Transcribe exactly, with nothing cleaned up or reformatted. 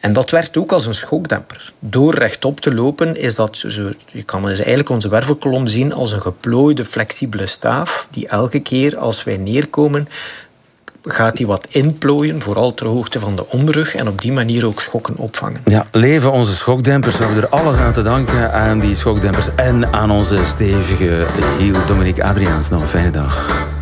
En dat werkt ook als een schokdemper. Door rechtop te lopen is dat zo, je kan dus eigenlijk onze wervelkolom zien als een geplooide, flexibele staaf die elke keer als wij neerkomen gaat die wat inplooien, vooral ter hoogte van de onderrug, en op die manier ook schokken opvangen. Ja, leven onze schokdempers. We hebben er alles aan te danken, aan die schokdempers en aan onze stevige hiel. Dominique Adriaens, nog een fijne dag.